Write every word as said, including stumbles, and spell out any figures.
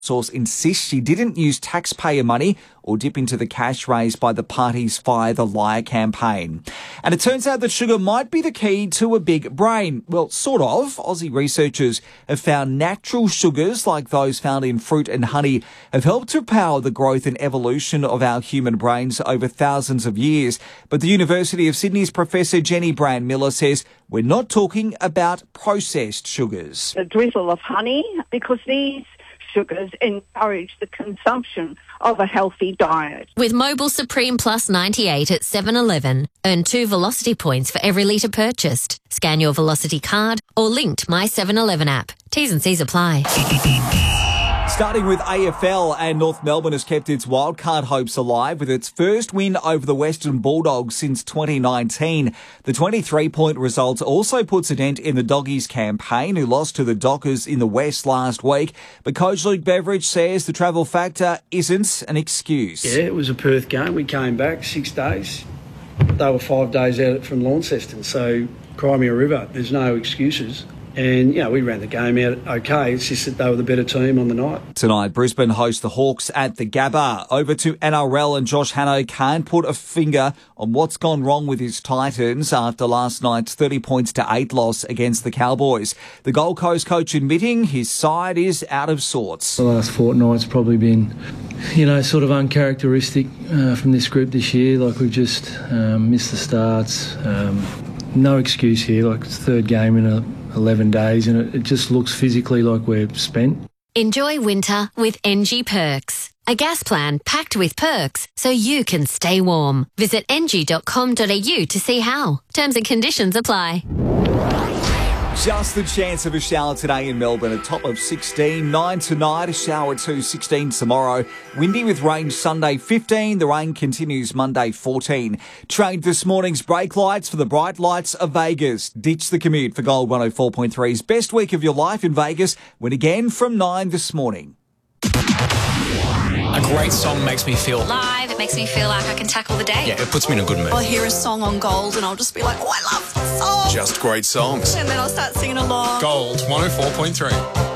source insists she didn't use taxpayer money or dip into the cash raised by the party's Fire the Liar campaign. And it turns out that sugar might be the key to a big brain. Well, sort of. Aussie researchers have found natural sugars, like those found in fruit and honey, have helped to power the growth and evolution of our human brains over thousands of years. But the University of Sydney's Professor Jenny Brand-Miller says we're not talking about processed sugars. A drizzle of honey, because these sugars encourage the consumption of a healthy diet. With Mobil Supreme Plus ninety-eight at seven eleven, earn two Velocity points for every litre purchased. Scan your Velocity card or linked My seven eleven app. T's and C's apply. Starting with A F L, and North Melbourne has kept its wildcard hopes alive with its first win over the Western Bulldogs since twenty nineteen. The twenty-three point result also puts a dent in the Doggies campaign, who lost to the Dockers in the West last week. But Coach Luke Beveridge says the travel factor isn't an excuse. Yeah, it was a Perth game. We came back six days. They were five days out from Launceston, so Crimea River, there's no excuses. And, you know, we ran the game out okay. It's just that they were the better team on the night. Tonight, Brisbane host the Hawks at the Gabba. Over to N R L, and Josh Hannay can't put a finger on what's gone wrong with his Titans after last night's thirty points to eight loss against the Cowboys. The Gold Coast coach admitting his side is out of sorts. The last fortnight's probably been, you know, sort of uncharacteristic uh, from this group this year. Like, we've just um, missed the starts. Um, no excuse here. Like, it's the third game in a eleven days, and it, it just looks physically like we're spent. Enjoy winter with N G Perks, a gas plan packed with perks so you can stay warm. Visit n g dot com dot a u to see how. Terms and conditions apply. Just the chance of a shower today in Melbourne, a top of sixteen. nine tonight, a shower to sixteen tomorrow. Windy with rain Sunday fifteen. The rain continues Monday fourteen. Trade this morning's brake lights for the bright lights of Vegas. Ditch the commute for Gold one oh four point three's best week of your life in Vegas. Win again from nine this morning. A great song makes me feel alive. It makes me feel like I can tackle the day. Yeah, it puts me in a good mood. I'll hear a song on Gold and I'll just be like, oh, I love this song. Just great songs. And then I'll start singing along. Gold one oh four point three.